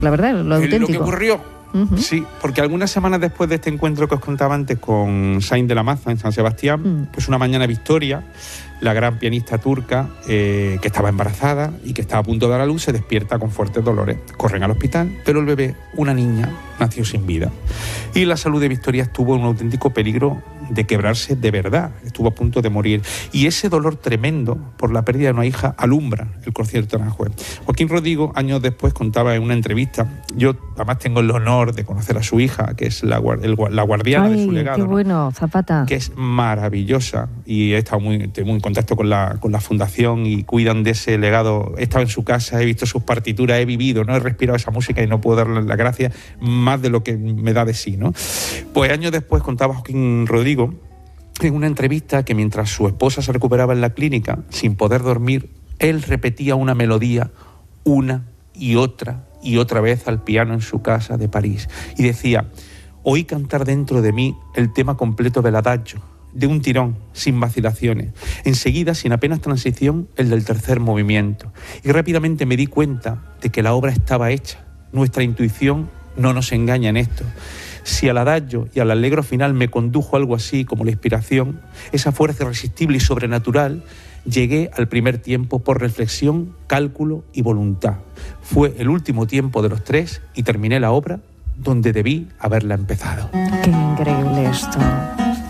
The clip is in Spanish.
la verdad, lo auténtico. Lo que ocurrió. Sí, porque algunas semanas después de este encuentro que os contaba antes con Sainz de la Maza en San Sebastián, pues una mañana Victoria, la gran pianista turca, que estaba embarazada y que estaba a punto de dar a luz, se despierta con fuertes dolores. Corren al hospital, pero el bebé, una niña, nació sin vida. Y la salud de Victoria estuvo en un auténtico peligro de quebrarse de verdad, estuvo a punto de morir. Y ese dolor tremendo por la pérdida de una hija alumbra el concierto de Aranjuez. Joaquín Rodrigo, años después, contaba en una entrevista, yo además tengo el honor de conocer a su hija, que es la guardiana de su legado. Qué bueno, Zapata. Que es maravillosa, y he estado muy en contacto con la fundación y cuidan de ese legado. He estado en su casa, he visto sus partituras, he vivido, ¿no? He respirado esa música y no puedo darle las gracias más de lo que me da de sí, ¿no? Pues años después contaba Joaquín Rodrigo en una entrevista que mientras su esposa se recuperaba en la clínica, sin poder dormir, él repetía una melodía una y otra vez al piano en su casa de París. Y decía: oí cantar dentro de mí el tema completo del adagio, de un tirón, sin vacilaciones. Enseguida, sin apenas transición, el del tercer movimiento. Y rápidamente me di cuenta de que la obra estaba hecha. Nuestra intuición no nos engaña en esto. Si al adagio y al allegro final me condujo algo así como la inspiración, esa fuerza irresistible y sobrenatural, llegué al primer tiempo por reflexión, cálculo y voluntad. Fue el último tiempo de los tres y terminé la obra donde debí haberla empezado. Qué increíble esto.